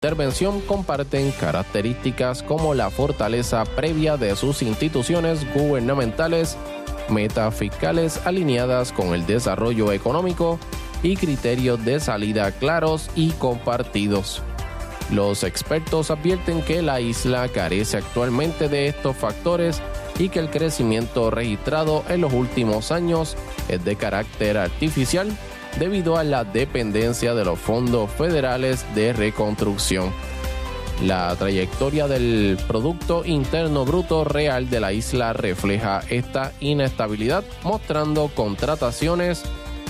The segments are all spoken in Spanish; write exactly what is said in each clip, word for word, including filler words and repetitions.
intervención comparten características como la fortaleza previa de sus instituciones gubernamentales, metas fiscales alineadas con el desarrollo económico y criterios de salida claros y compartidos. Los expertos advierten que la isla carece actualmente de estos factores y que el crecimiento registrado en los últimos años es de carácter artificial debido a la dependencia de los fondos federales de reconstrucción. La trayectoria del Producto Interno Bruto Real de la isla refleja esta inestabilidad, mostrando contrataciones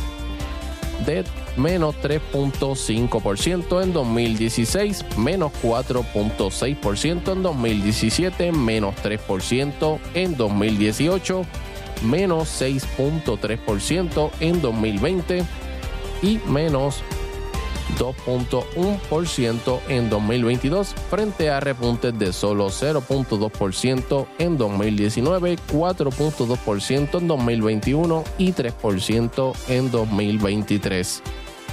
de menos tres punto cinco por ciento en dos mil dieciséis, menos cuatro punto seis por ciento en dos mil diecisiete, menos tres por ciento en dos mil dieciocho, menos seis punto tres por ciento en dos mil veinte y menos dos punto uno por ciento en dos mil veintidós, frente a repuntes de solo cero punto dos por ciento en dos mil diecinueve, cuatro punto dos por ciento en dos mil veintiuno y tres por ciento en dos mil veintitrés.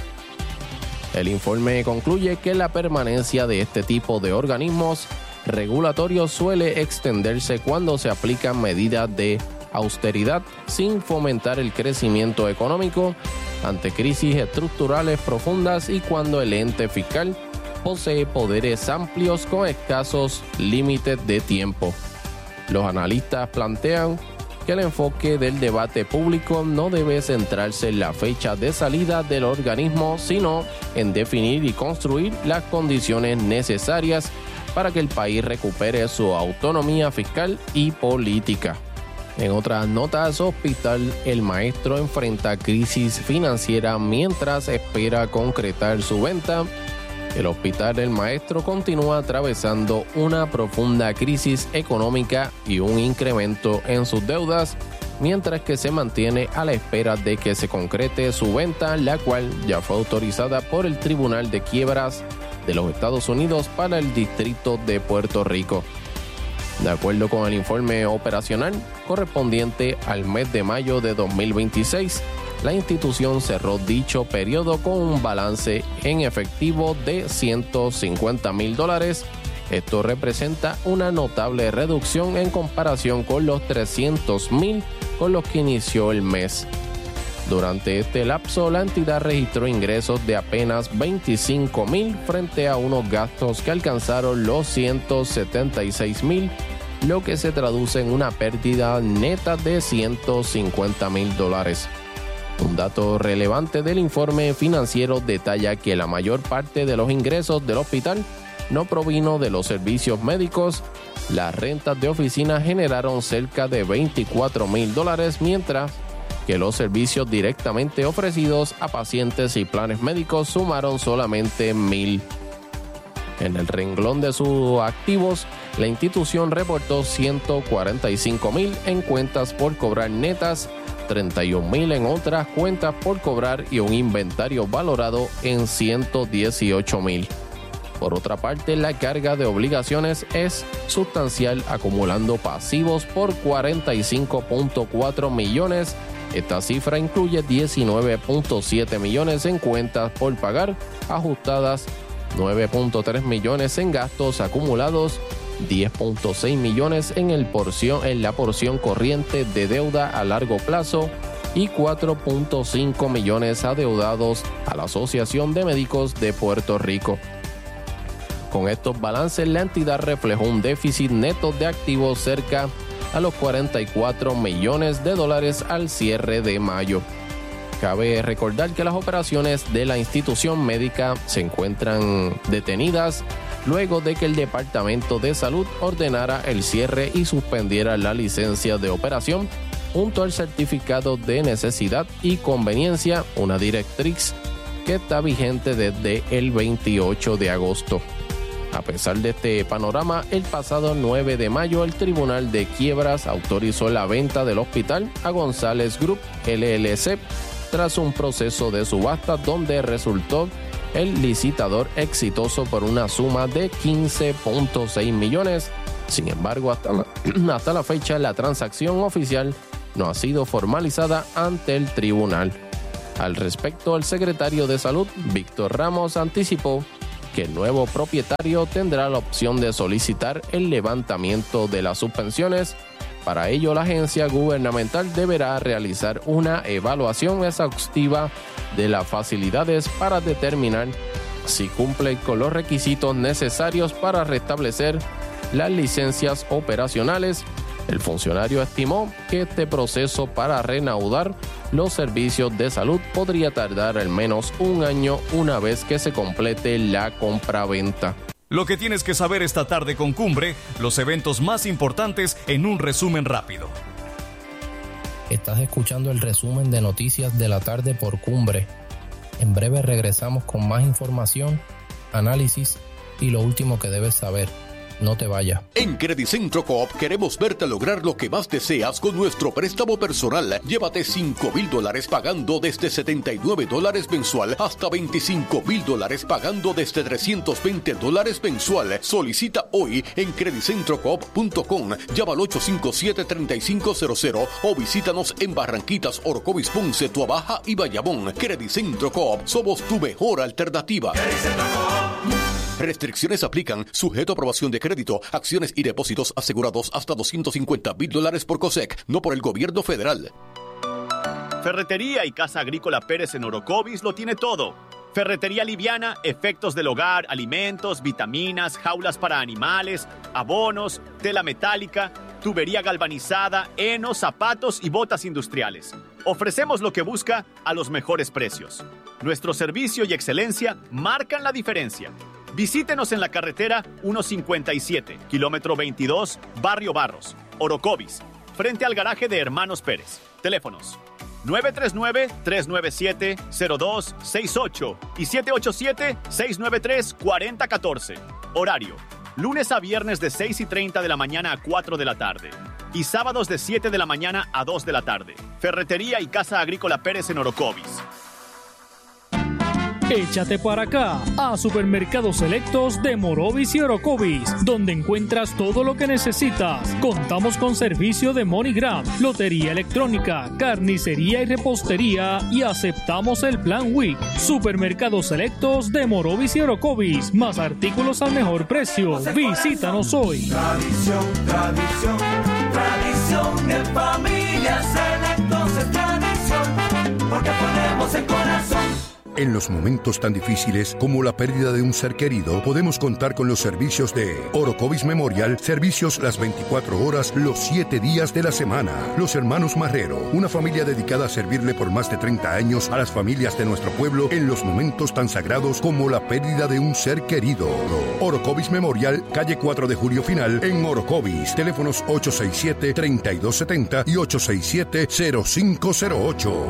El informe concluye que la permanencia de este tipo de organismos regulatorios suele extenderse cuando se aplican medidas de austeridad sin fomentar el crecimiento económico, ante crisis estructurales profundas y cuando el ente fiscal posee poderes amplios con escasos límites de tiempo. Los analistas plantean que el enfoque del debate público no debe centrarse en la fecha de salida del organismo, sino en definir y construir las condiciones necesarias para que el país recupere su autonomía fiscal y política. En otras notas, Hospital El Maestro enfrenta crisis financiera mientras espera concretar su venta. El Hospital El Maestro continúa atravesando una profunda crisis económica y un incremento en sus deudas, mientras que se mantiene a la espera de que se concrete su venta, la cual ya fue autorizada por el Tribunal de Quiebras de los Estados Unidos para el Distrito de Puerto Rico. De acuerdo con el informe operacional correspondiente al mes de mayo de dos mil veintiséis, la institución cerró dicho periodo con un balance en efectivo de ciento cincuenta mil dólares. Esto representa una notable reducción en comparación con los trescientos mil con los que inició el mes. Durante este lapso, la entidad registró ingresos de apenas veinticinco mil frente a unos gastos que alcanzaron los ciento setenta y seis mil, lo que se traduce en una pérdida neta de ciento cincuenta mil dólares. Un dato relevante del informe financiero detalla que la mayor parte de los ingresos del hospital no provino de los servicios médicos. Las rentas de oficina generaron cerca de veinticuatro mil dólares, mientras que los servicios directamente ofrecidos a pacientes y planes médicos sumaron solamente mil. En el renglón de sus activos, la institución reportó ciento cuarenta y cinco mil en cuentas por cobrar netas, treinta y un mil en otras cuentas por cobrar y un inventario valorado en ciento dieciocho mil. Por otra parte, la carga de obligaciones es sustancial, acumulando pasivos por cuarenta y cinco punto cuatro millones. Esta cifra incluye diecinueve punto siete millones en cuentas por pagar ajustadas, nueve punto tres millones en gastos acumulados, diez punto seis millones en, el porción, en la porción corriente de deuda a largo plazo y cuatro punto cinco millones adeudados a la Asociación de Médicos de Puerto Rico. Con estos balances, la entidad reflejó un déficit neto de activos cerca a los cuarenta y cuatro millones de dólares al cierre de mayo. Cabe recordar que las operaciones de la institución médica se encuentran detenidas luego de que el Departamento de Salud ordenara el cierre y suspendiera la licencia de operación junto al certificado de necesidad y conveniencia, una directriz que está vigente desde el veintiocho de agosto. A pesar de este panorama, el pasado nueve de mayo el Tribunal de Quiebras autorizó la venta del hospital a González Group L L C tras un proceso de subasta donde resultó el licitador exitoso por una suma de quince punto seis millones. Sin embargo, hasta la, hasta la fecha la transacción oficial no ha sido formalizada ante el tribunal. Al respecto, el secretario de Salud, Víctor Ramos, anticipó que el nuevo propietario tendrá la opción de solicitar el levantamiento de las suspensiones. Para ello, la agencia gubernamental deberá realizar una evaluación exhaustiva de las facilidades para determinar si cumple con los requisitos necesarios para restablecer las licencias operacionales. El funcionario estimó que este proceso para reanudar los servicios de salud podría tardar al menos un año una vez que se complete la compraventa. Lo que tienes que saber esta tarde con Cumbre, los eventos más importantes en un resumen rápido. Estás escuchando el resumen de noticias de la tarde por Cumbre. En breve regresamos con más información, análisis y lo último que debes saber. No te vayas. En Credicentro Coop queremos verte lograr lo que más deseas con nuestro préstamo personal. Llévate cinco mil dólares pagando desde setenta y nueve dólares mensual hasta veinticinco mil dólares pagando desde trescientos veinte dólares mensual. Solicita hoy en credicentro coop punto com. Llama al ocho cinco siete, tres cinco cero cero o visítanos en Barranquitas, Orocovis, Ponce, Tuabaja y Bayamón. Credicentro Coop, somos tu mejor alternativa. Restricciones aplican, sujeto a aprobación de crédito, acciones y depósitos asegurados hasta doscientos cincuenta mil dólares por COSEC, no por el gobierno federal. Ferretería y Casa Agrícola Pérez en Orocovis lo tiene todo. Ferretería liviana, efectos del hogar, alimentos, vitaminas, jaulas para animales, abonos, tela metálica, tubería galvanizada, heno, zapatos y botas industriales. Ofrecemos lo que busca a los mejores precios. Nuestro servicio y excelencia marcan la diferencia. Visítenos en la carretera ciento cincuenta y siete, kilómetro veintidós, Barrio Barros, Orocovis, frente al garaje de Hermanos Pérez. Teléfonos nueve tres nueve, tres nueve siete, cero dos seis ocho y siete ocho siete, seis nueve tres, cuatro cero uno cuatro. Horario: lunes a viernes de seis y treinta de la mañana a cuatro de la tarde y sábados de siete de la mañana a dos de la tarde. Ferretería y Casa Agrícola Pérez en Orocovis. Échate para acá a Supermercados Selectos de Morovis y Orocovis, donde encuentras todo lo que necesitas. Contamos con servicio de MoneyGram, lotería electrónica, carnicería y repostería y aceptamos el plan W I C. Supermercados Selectos de Morovis y Orocovis, más artículos al mejor precio. Visítanos hoy. Tradición, tradición, tradición en familia. Selectos es tradición, porque ponemos el corazón. En los momentos tan difíciles como la pérdida de un ser querido, podemos contar con los servicios de Orocovis Memorial, servicios las veinticuatro horas, los siete días de la semana. Los Hermanos Marrero, una familia dedicada a servirle por más de treinta años a las familias de nuestro pueblo en los momentos tan sagrados como la pérdida de un ser querido. Orocovis Memorial, calle cuatro de Julio Final, en Orocovis. Teléfonos ocho seis siete, tres dos siete cero y ocho seis siete, cero cinco cero ocho.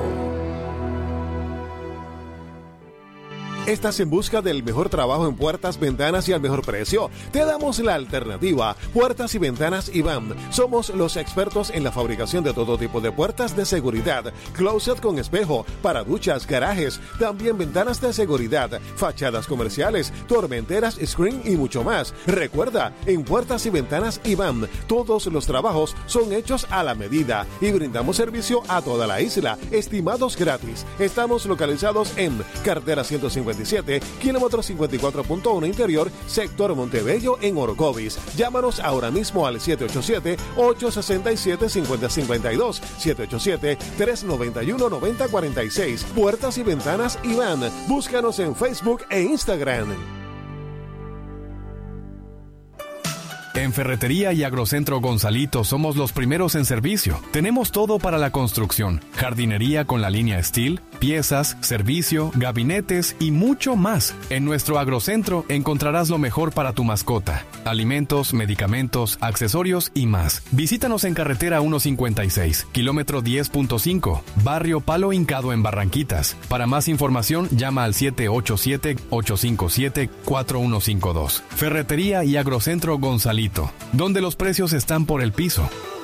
¿Estás en busca del mejor trabajo en puertas, ventanas y al mejor precio? Te damos la alternativa. Puertas y Ventanas I V A M. Somos los expertos en la fabricación de todo tipo de puertas de seguridad, closet con espejo, para duchas, garajes, también ventanas de seguridad, fachadas comerciales, tormenteras, screen y mucho más. Recuerda, en Puertas y Ventanas I V A M, todos los trabajos son hechos a la medida y brindamos servicio a toda la isla, estimados gratis. Estamos localizados en carretera ciento cincuenta y siete, kilómetro cincuenta y cuatro punto uno interior, sector Montebello en Orocovis. Llámanos ahora mismo al siete ocho siete, ocho seis siete, cinco cero cinco dos, siete ocho siete, tres nueve uno, nueve cero cuatro seis. Puertas y Ventanas I V A M. Búscanos en Facebook e Instagram. En Ferretería y Agrocentro Gonzalito somos los primeros en servicio. Tenemos todo para la construcción, jardinería con la línea Steel, piezas, servicio, gabinetes y mucho más. En nuestro Agrocentro encontrarás lo mejor para tu mascota: alimentos, medicamentos, accesorios y más. Visítanos en carretera ciento cincuenta y seis, kilómetro diez punto cinco, barrio Palo Hincado en Barranquitas. Para más información llama al siete ocho siete, ocho cinco siete, cuatro uno cinco dos. Ferretería y Agrocentro Gonzalito, donde los precios están por el piso.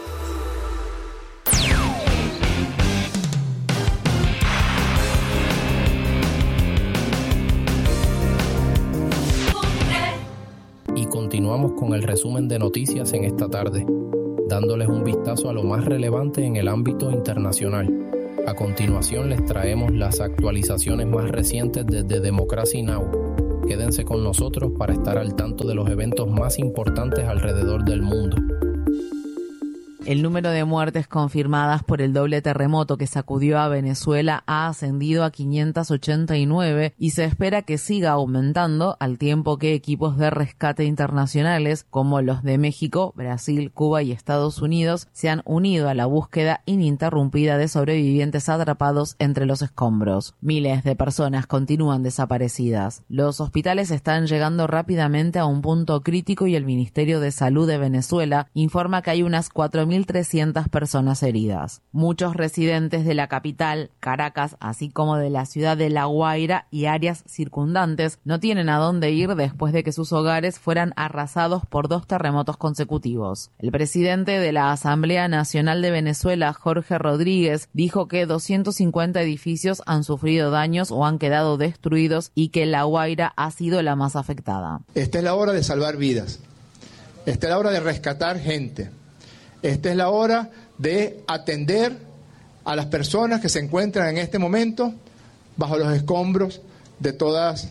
Y continuamos con el resumen de noticias en esta tarde, dándoles un vistazo a lo más relevante en el ámbito internacional. A continuación les traemos las actualizaciones más recientes desde Democracy Now! Quédense con nosotros para estar al tanto de los eventos más importantes alrededor del mundo. El número de muertes confirmadas por el doble terremoto que sacudió a Venezuela ha ascendido a quinientas ochenta y nueve y se espera que siga aumentando al tiempo que equipos de rescate internacionales como los de México, Brasil, Cuba y Estados Unidos se han unido a la búsqueda ininterrumpida de sobrevivientes atrapados entre los escombros. Miles de personas continúan desaparecidas. Los hospitales están llegando rápidamente a un punto crítico y el Ministerio de Salud de Venezuela informa que hay unas cuatro mil trescientas personas heridas. Muchos residentes de la capital, Caracas, así como de la ciudad de La Guaira y áreas circundantes, no tienen a dónde ir después de que sus hogares fueran arrasados por dos terremotos consecutivos. El presidente de la Asamblea Nacional de Venezuela, Jorge Rodríguez, dijo que doscientos cincuenta edificios han sufrido daños o han quedado destruidos y que La Guaira ha sido la más afectada. Esta es la hora de salvar vidas. Esta es la hora de rescatar gente. Esta es la hora de atender a las personas que se encuentran en este momento bajo los escombros de todas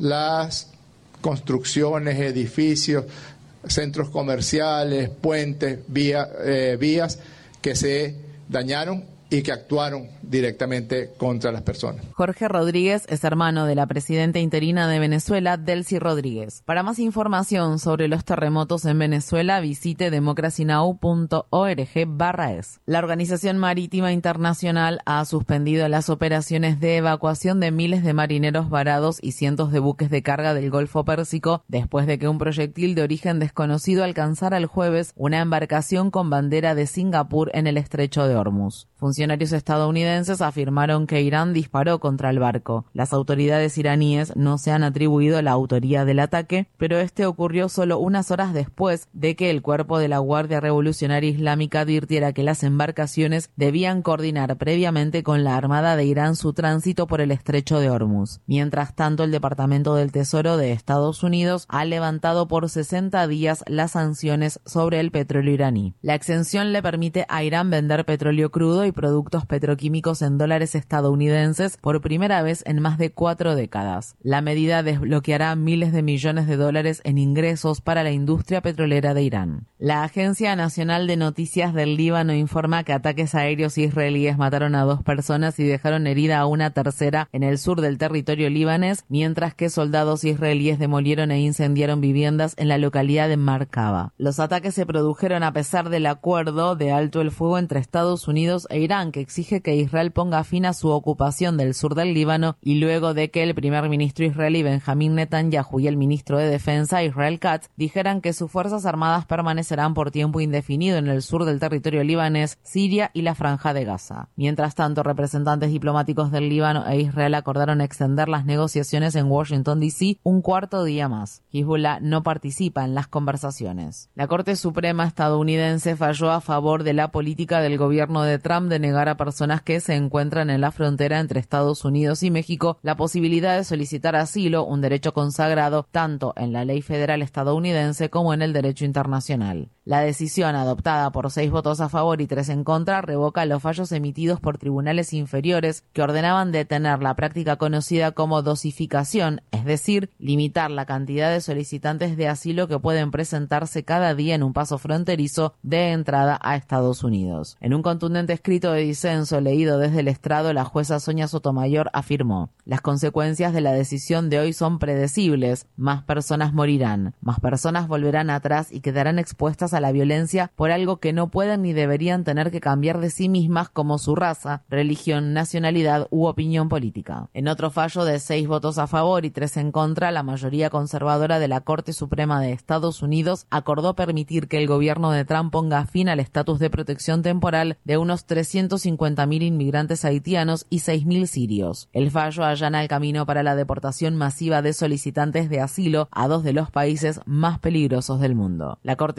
las construcciones, edificios, centros comerciales, puentes, vía, eh, vías que se dañaron y que actuaron directamente contra las personas. Jorge Rodríguez es hermano de la presidenta interina de Venezuela, Delcy Rodríguez. Para más información sobre los terremotos en Venezuela, visite democracynow punto org barra es. La Organización Marítima Internacional ha suspendido las operaciones de evacuación de miles de marineros varados y cientos de buques de carga del Golfo Pérsico después de que un proyectil de origen desconocido alcanzara el jueves una embarcación con bandera de Singapur en el estrecho de Hormuz. Funcionarios estadounidenses afirmaron que Irán disparó contra el barco. Las autoridades iraníes no se han atribuido la autoría del ataque, pero este ocurrió solo unas horas después de que el cuerpo de la Guardia Revolucionaria Islámica advirtiera que las embarcaciones debían coordinar previamente con la Armada de Irán su tránsito por el estrecho de Hormuz. Mientras tanto, el Departamento del Tesoro de Estados Unidos ha levantado por sesenta días las sanciones sobre el petróleo iraní. La exención le permite a Irán vender petróleo crudo y productos petroquímicos en dólares estadounidenses por primera vez en más de cuatro décadas. La medida desbloqueará miles de millones de dólares en ingresos para la industria petrolera de Irán. La Agencia Nacional de Noticias del Líbano informa que ataques aéreos israelíes mataron a dos personas y dejaron herida a una tercera en el sur del territorio libanés, mientras que soldados israelíes demolieron e incendiaron viviendas en la localidad de Markaba. Los ataques se produjeron a pesar del acuerdo de alto el fuego entre Estados Unidos e Irán, que exige que Israel ponga fin a su ocupación del sur del Líbano y luego de que el primer ministro israelí Benjamín Netanyahu y el ministro de Defensa Israel Katz dijeran que sus fuerzas armadas permanecerán por tiempo indefinido en el sur del territorio libanés, Siria y la Franja de Gaza. Mientras tanto, representantes diplomáticos del Líbano e Israel acordaron extender las negociaciones en Washington D C un cuarto día más. Hezbollah no participa en las conversaciones. La Corte Suprema estadounidense falló a favor de la política del gobierno de Trump de negar a personas que se encuentran en la frontera entre Estados Unidos y México la posibilidad de solicitar asilo, un derecho consagrado tanto en la ley federal estadounidense como en el derecho internacional. La decisión, adoptada por seis votos a favor y tres en contra, revoca los fallos emitidos por tribunales inferiores que ordenaban detener la práctica conocida como dosificación, es decir, limitar la cantidad de solicitantes de asilo que pueden presentarse cada día en un paso fronterizo de entrada a Estados Unidos. En un contundente escrito de disenso leído desde el estrado, la jueza Sonia Sotomayor afirmó: las consecuencias de la decisión de hoy son predecibles. Más personas morirán, más personas volverán atrás y quedarán expuestas a la violencia por algo que no pueden ni deberían tener que cambiar de sí mismas, como su raza, religión, nacionalidad u opinión política. En otro fallo de seis votos a favor y tres en contra, la mayoría conservadora de la Corte Suprema de Estados Unidos acordó permitir que el gobierno de Trump ponga fin al estatus de protección temporal de unos trescientos cincuenta mil inmigrantes haitianos y seis mil sirios. El fallo allana el camino para la deportación masiva de solicitantes de asilo a dos de los países más peligrosos del mundo. La Corte Suprema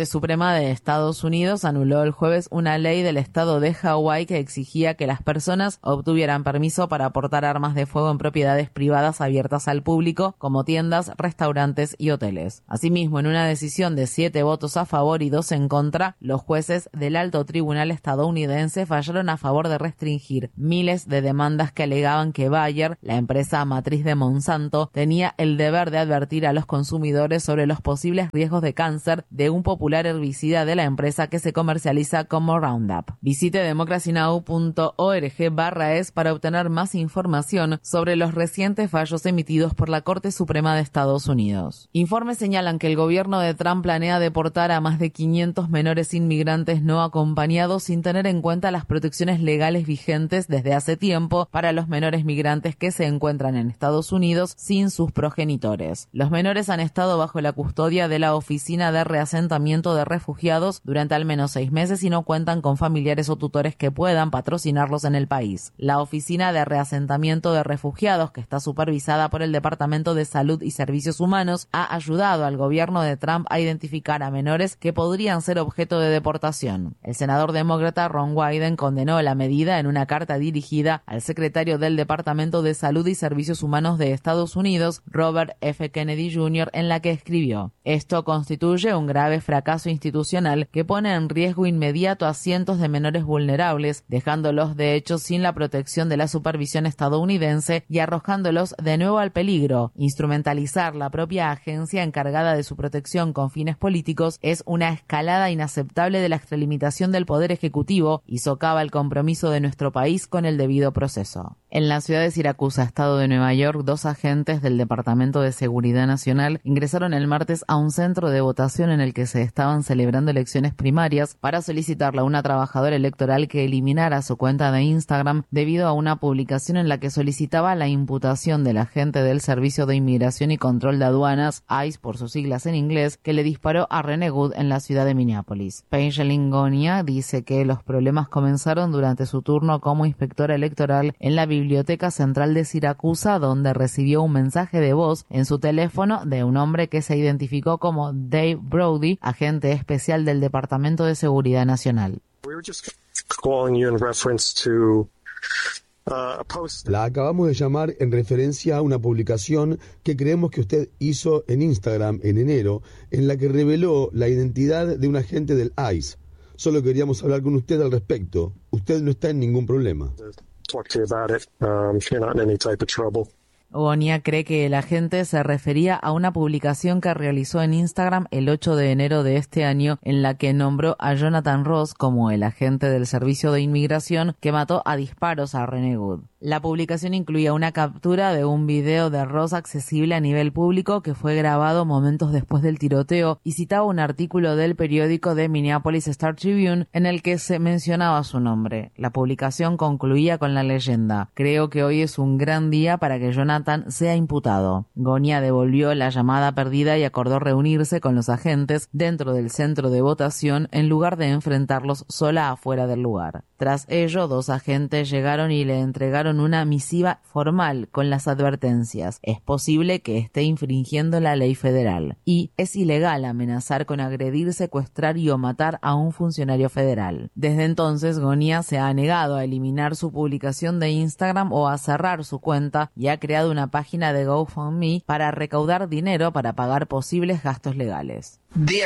Suprema de Estados Unidos anuló el jueves una ley del estado de Hawái que exigía que las personas obtuvieran permiso para portar armas de fuego en propiedades privadas abiertas al público, como tiendas, restaurantes y hoteles. Asimismo, en una decisión de siete votos a favor y dos en contra, los jueces del alto tribunal estadounidense fallaron a favor de restringir miles de demandas que alegaban que Bayer, la empresa matriz de Monsanto, tenía el deber de advertir a los consumidores sobre los posibles riesgos de cáncer de un popular herbicida de la empresa que se comercializa como Roundup. Visite democracy now punto org barra es para obtener más información sobre los recientes fallos emitidos por la Corte Suprema de Estados Unidos. Informes señalan que el gobierno de Trump planea deportar a más de quinientos menores inmigrantes no acompañados sin tener en cuenta las protecciones legales vigentes desde hace tiempo para los menores migrantes que se encuentran en Estados Unidos sin sus progenitores. Los menores han estado bajo la custodia de la Oficina de Reasentamiento de Refugiados durante al menos seis meses y no cuentan con familiares o tutores que puedan patrocinarlos en el país. La Oficina de Reasentamiento de Refugiados, que está supervisada por el Departamento de Salud y Servicios Humanos, ha ayudado al gobierno de Trump a identificar a menores que podrían ser objeto de deportación. El senador demócrata Ron Wyden condenó la medida en una carta dirigida al secretario del Departamento de Salud y Servicios Humanos de Estados Unidos, Robert F. Kennedy junior, en la que escribió: esto constituye un grave fracaso institucional que pone en riesgo inmediato a cientos de menores vulnerables, dejándolos de hecho sin la protección de la supervisión estadounidense y arrojándolos de nuevo al peligro. Instrumentalizar la propia agencia encargada de su protección con fines políticos es una escalada inaceptable de la extralimitación del poder ejecutivo y socava el compromiso de nuestro país con el debido proceso. En la ciudad de Siracusa, estado de Nueva York, dos agentes del Departamento de Seguridad Nacional ingresaron el martes a un centro de votación en el que se estaban celebrando elecciones primarias para solicitarle a una trabajadora electoral que eliminara su cuenta de Instagram debido a una publicación en la que solicitaba la imputación del agente del Servicio de Inmigración y Control de Aduanas, ICE por sus siglas en inglés, que le disparó a René Good en la ciudad de Minneapolis. Paige Gonia dice que los problemas comenzaron durante su turno como inspectora electoral en la Biblioteca Central de Siracusa, donde recibió un mensaje de voz en su teléfono de un hombre que se identificó como Dave Brody, agente especial del Departamento de Seguridad Nacional. La acabamos de llamar en referencia a una publicación que creemos que usted hizo en Instagram en enero, en la que reveló la identidad de un agente del ICE. Solo queríamos hablar con usted al respecto. Usted no está en ningún problema. Gonia cree que el agente se refería a una publicación que realizó en Instagram el ocho de enero de este año en la que nombró a Jonathan Ross como el agente del Servicio de Inmigración que mató a disparos a René Good. La publicación incluía una captura de un video de Ross accesible a nivel público que fue grabado momentos después del tiroteo y citaba un artículo del periódico de Minneapolis Star Tribune en el que se mencionaba su nombre. La publicación concluía con la leyenda: creo que hoy es un gran día para que Jonathan sea imputado. Gonia devolvió la llamada perdida y acordó reunirse con los agentes dentro del centro de votación en lugar de enfrentarlos sola afuera del lugar. Tras ello, dos agentes llegaron y le entregaron una misiva formal con las advertencias: es posible que esté infringiendo la ley federal y es ilegal amenazar con agredir, secuestrar y o matar a un funcionario federal. Desde entonces, Gonia se ha negado a eliminar su publicación de Instagram o a cerrar su cuenta y ha creado una página de GoFundMe para recaudar dinero para pagar posibles gastos legales.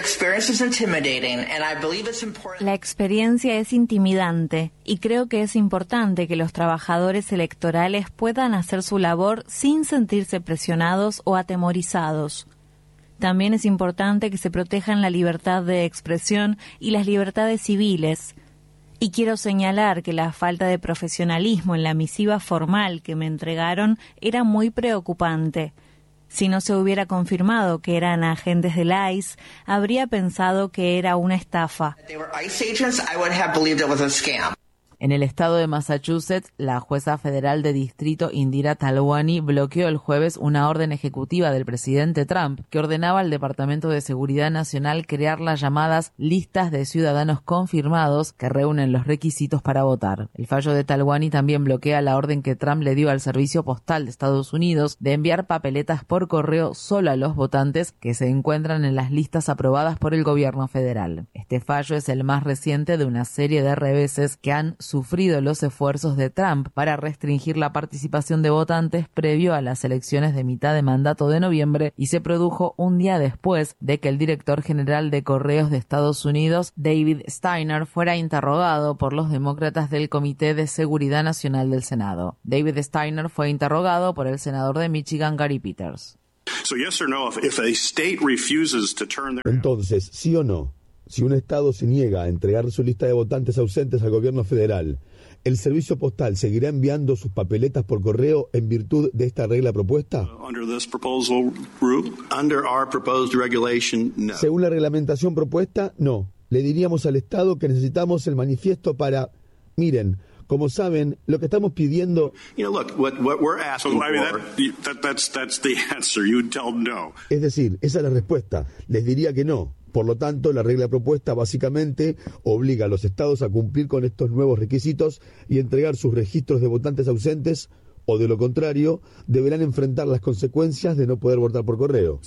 La experiencia es intimidante y creo que es importante que los trabajadores electorales puedan hacer su labor sin sentirse presionados o atemorizados. También es importante que se protejan la libertad de expresión y las libertades civiles. Y quiero señalar que la falta de profesionalismo en la misiva formal que me entregaron era muy preocupante. Si no se hubiera confirmado que eran agentes del ICE, habría pensado que era una estafa. En el estado de Massachusetts, la jueza federal de distrito Indira Talwani bloqueó el jueves una orden ejecutiva del presidente Trump que ordenaba al Departamento de Seguridad Nacional crear las llamadas listas de ciudadanos confirmados que reúnen los requisitos para votar. El fallo de Talwani también bloquea la orden que Trump le dio al Servicio Postal de Estados Unidos de enviar papeletas por correo solo a los votantes que se encuentran en las listas aprobadas por el gobierno federal. Este fallo es el más reciente de una serie de reveses que han sufrido los esfuerzos de Trump para restringir la participación de votantes previo a las elecciones de mitad de mandato de noviembre y se produjo un día después de que el director general de Correos de Estados Unidos, David Steiner, fuera interrogado por los demócratas del Comité de Seguridad Nacional del Senado. David Steiner fue interrogado por el senador de Michigan, Gary Peters. Entonces, ¿sí o no? Si un estado se niega a entregar su lista de votantes ausentes al gobierno federal, ¿el servicio postal seguirá enviando sus papeletas por correo en virtud de esta regla propuesta? Según la reglamentación propuesta, no. Le diríamos al estado que necesitamos el manifiesto para... Miren, como saben, lo que estamos pidiendo... Es decir, esa es la respuesta. Les diría que no. Por lo tanto, la regla propuesta básicamente obliga a los estados a cumplir con estos nuevos requisitos y entregar sus registros de votantes ausentes, o de lo contrario, deberán enfrentar las consecuencias de no poder votar por correo.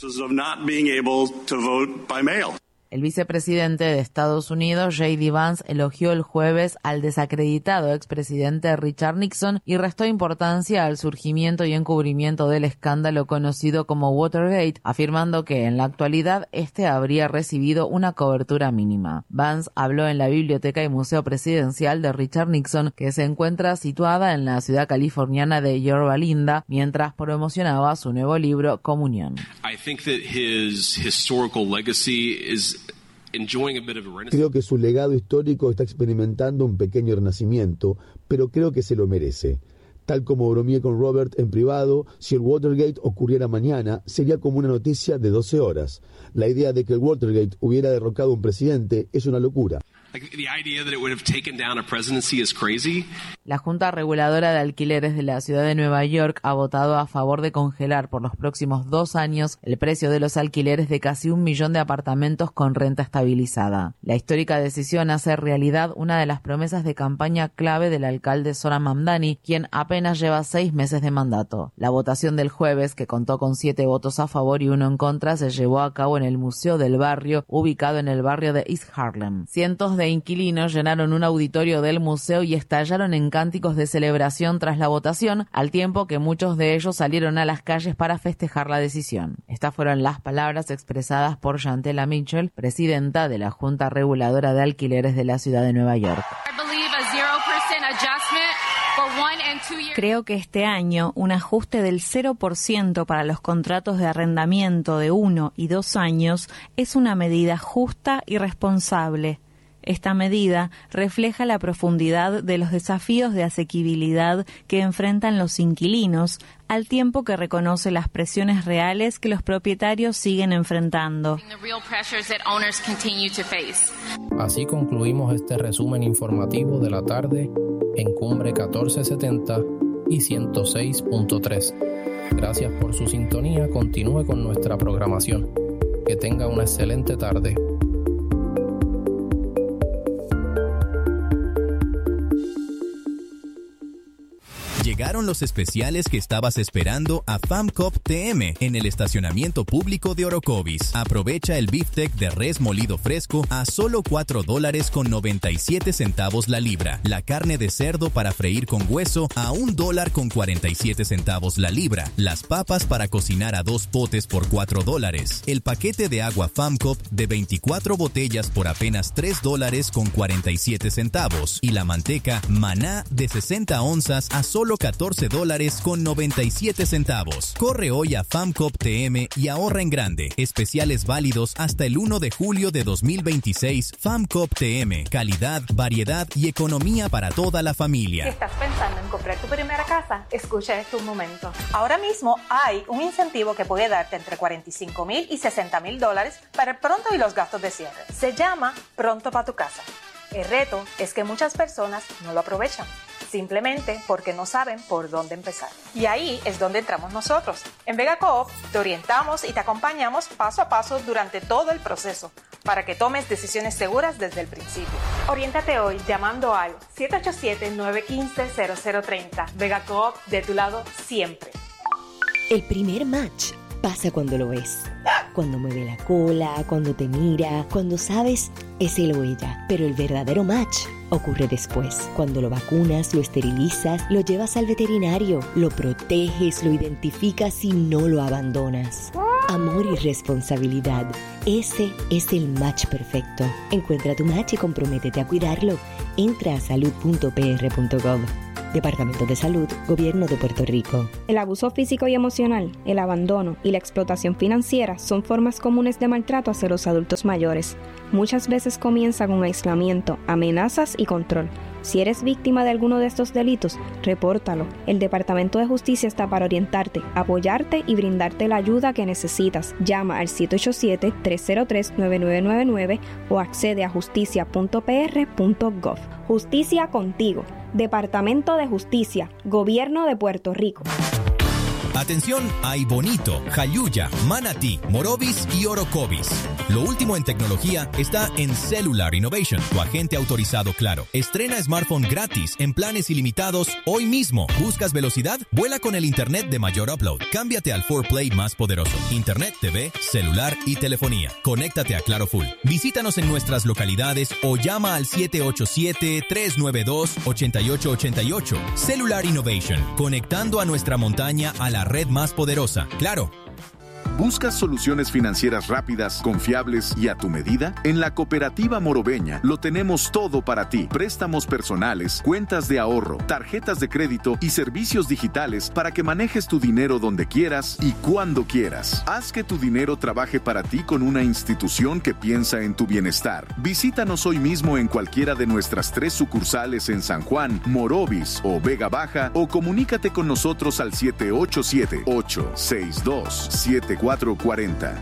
El vicepresidente de Estados Unidos, J D Vance, elogió el jueves al desacreditado expresidente Richard Nixon y restó importancia al surgimiento y encubrimiento del escándalo conocido como Watergate, afirmando que en la actualidad este habría recibido una cobertura mínima. Vance habló en la Biblioteca y Museo Presidencial de Richard Nixon, que se encuentra situada en la ciudad californiana de Yorba Linda, mientras promocionaba su nuevo libro Comunión. I think that his historical legacy is Creo que su legado histórico está experimentando un pequeño renacimiento, pero creo que se lo merece. Tal como bromeé con Robert en privado, si el Watergate ocurriera mañana, sería como una noticia de doce horas. La idea de que el Watergate hubiera derrocado a un presidente es una locura. La Junta Reguladora de Alquileres de la Ciudad de Nueva York ha votado a favor de congelar por los próximos dos años el precio de los alquileres de casi un millón de apartamentos con renta estabilizada. La histórica decisión hace realidad una de las promesas de campaña clave del alcalde Zohran Mamdani, quien apenas lleva seis meses de mandato. La votación del jueves, que contó con siete votos a favor y uno en contra, se llevó a cabo en el Museo del Barrio, ubicado en el barrio de East Harlem. Cientos de inquilinos llenaron un auditorio del museo y estallaron en cánticos de celebración tras la votación, al tiempo que muchos de ellos salieron a las calles para festejar la decisión. Estas fueron las palabras expresadas por Chantella Mitchell, presidenta de la Junta Reguladora de Alquileres de la Ciudad de Nueva York. Creo que este año un ajuste del cero por ciento para los contratos de arrendamiento de uno y dos años es una medida justa y responsable. Esta medida refleja la profundidad de los desafíos de asequibilidad que enfrentan los inquilinos, al tiempo que reconoce las presiones reales que los propietarios siguen enfrentando. Así concluimos este resumen informativo de la tarde en Cumbre catorce setenta y ciento seis punto tres. Gracias por su sintonía. Continúe con nuestra programación. Que tenga una excelente tarde. Llegaron los especiales que estabas esperando a FAMCOP T M en el estacionamiento público de Orocovis. Aprovecha el beefsteak de res molido fresco a solo cuatro dólares con noventa y siete centavos la libra. La carne de cerdo para freír con hueso a un dólar con cuarenta y siete centavos la libra. Las papas para cocinar a dos potes por cuatro dólares. El paquete de agua FAMCOP de veinticuatro botellas por apenas tres dólares con cuarenta y siete centavos. Y la manteca Maná de sesenta onzas a solo catorce dólares con noventa y siete centavos. Corre hoy a FAMCOP T M y ahorra en grande. Especiales válidos hasta el primero de julio de dos mil veintiséis. FAMCOP T M. Calidad, variedad y economía para toda la familia. Si estás pensando en comprar tu primera casa, escucha esto un momento. Ahora mismo hay un incentivo que puede darte entre cuarenta y cinco mil y sesenta mil dólares para el pronto y los gastos de cierre. Se llama Pronto para tu casa. El reto es que muchas personas no lo aprovechan, simplemente porque no saben por dónde empezar. Y ahí es donde entramos nosotros. En Vega Coop te orientamos y te acompañamos paso a paso durante todo el proceso para que tomes decisiones seguras desde el principio. Oriéntate hoy llamando al siete ocho siete, nueve uno cinco, cero cero tres cero. Vega Coop, de tu lado siempre. El primer match pasa cuando lo ves. Cuando mueve la cola, cuando te mira, cuando sabes es él o ella. Pero el verdadero match ocurre después. Cuando lo vacunas, lo esterilizas, lo llevas al veterinario, lo proteges, lo identificas y no lo abandonas. Amor y responsabilidad. Ese es el match perfecto. Encuentra tu match y comprométete a cuidarlo. Entra a salud punto p r punto gov. Departamento de Salud, Gobierno de Puerto Rico. El abuso físico y emocional, el abandono y la explotación financiera son formas comunes de maltrato hacia los adultos mayores. Muchas veces comienza con aislamiento, amenazas y control. Si eres víctima de alguno de estos delitos, repórtalo. El Departamento de Justicia está para orientarte, apoyarte y brindarte la ayuda que necesitas. Llama al siete ocho siete, tres cero tres, nueve nueve nueve nueve o accede a justicia punto p r punto gov. Justicia contigo. Departamento de Justicia, Gobierno de Puerto Rico. Atención, hay Bonito, Jayuya, Manatí, Morovis y Orocovis. Lo último en tecnología está en Cellular Innovation, tu agente autorizado Claro. Estrena smartphone gratis en planes ilimitados hoy mismo. ¿Buscas velocidad? Vuela con el internet de mayor upload. Cámbiate al cuatro Play más poderoso. Internet, T V, celular y telefonía. Conéctate a Claro Full. Visítanos en nuestras localidades o llama al siete ocho siete, tres nueve dos, ocho ocho ocho ocho. Cellular Innovation, conectando a nuestra montaña a la red más poderosa. Claro. ¿Buscas soluciones financieras rápidas, confiables y a tu medida? En la Cooperativa Morobeña lo tenemos todo para ti. Préstamos personales, cuentas de ahorro, tarjetas de crédito y servicios digitales para que manejes tu dinero donde quieras y cuando quieras. Haz que tu dinero trabaje para ti con una institución que piensa en tu bienestar. Visítanos hoy mismo en cualquiera de nuestras tres sucursales en San Juan, Morovis o Vega Baja o comunícate con nosotros al siete ocho siete, ocho seis dos, siete cuatro cuatro cero.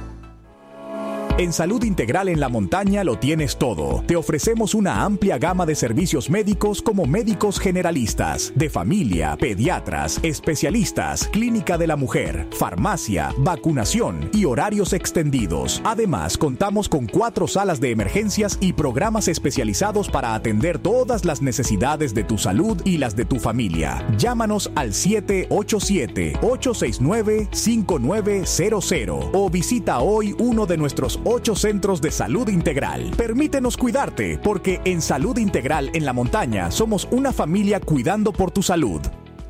En Salud Integral en la Montaña lo tienes todo. Te ofrecemos una amplia gama de servicios médicos como médicos generalistas, de familia, pediatras, especialistas, clínica de la mujer, farmacia, vacunación y horarios extendidos. Además, contamos con cuatro salas de emergencias y programas especializados para atender todas las necesidades de tu salud y las de tu familia. Llámanos al siete ocho siete, ocho seis nueve, cinco nueve cero cero o visita hoy uno de nuestros ocho centros de salud integral. Permítenos cuidarte, porque en Salud Integral en la Montaña somos una familia cuidando por tu salud.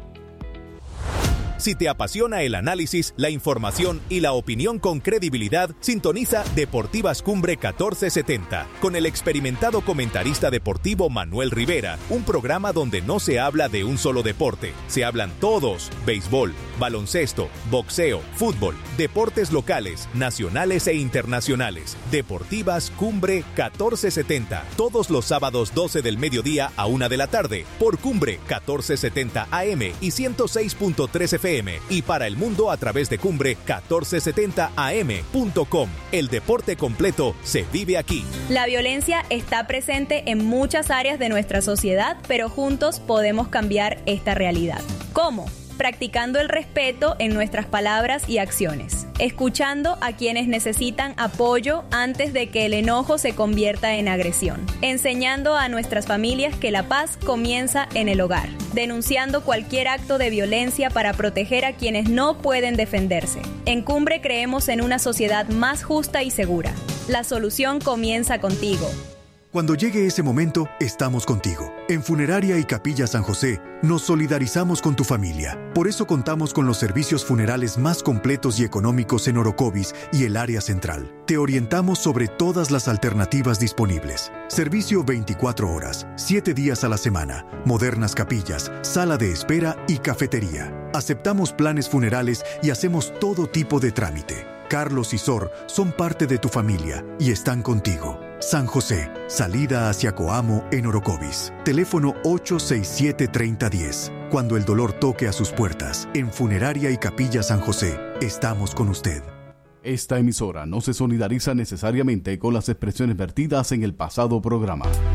Si te apasiona el análisis, la información y la opinión con credibilidad, sintoniza Deportivas Cumbre catorce setenta con el experimentado comentarista deportivo Manuel Rivera, un programa donde no se habla de un solo deporte, se hablan todos: béisbol, baloncesto, boxeo, fútbol, deportes locales, nacionales e internacionales. Deportivas Cumbre catorce setenta, todos los sábados doce del mediodía a una de la tarde, por Cumbre catorce setenta A M y ciento seis punto tres F M, y para el mundo a través de Cumbre catorce setenta A M punto com. El deporte completo se vive aquí. La violencia está presente en muchas áreas de nuestra sociedad, pero juntos podemos cambiar esta realidad. ¿Cómo? Practicando el respeto en nuestras palabras y acciones, escuchando a quienes necesitan apoyo antes de que el enojo se convierta en agresión, enseñando a nuestras familias que la paz comienza en el hogar, denunciando cualquier acto de violencia para proteger a quienes no pueden defenderse. En Cumbre creemos en una sociedad más justa y segura. La solución comienza contigo. Cuando llegue ese momento, estamos contigo. En Funeraria y Capilla San José, nos solidarizamos con tu familia. Por eso contamos con los servicios funerales más completos y económicos en Orocovis y el área central. Te orientamos sobre todas las alternativas disponibles. Servicio veinticuatro horas, siete días a la semana, modernas capillas, sala de espera y cafetería. Aceptamos planes funerales y hacemos todo tipo de trámite. Carlos y Sor son parte de tu familia y están contigo. San José, salida hacia Coamo en Orocovis. Teléfono ocho seis siete, tres cero uno cero. Cuando el dolor toque a sus puertas, en Funeraria y Capilla San José, estamos con usted. Esta emisora no se solidariza necesariamente con las expresiones vertidas en el pasado programa.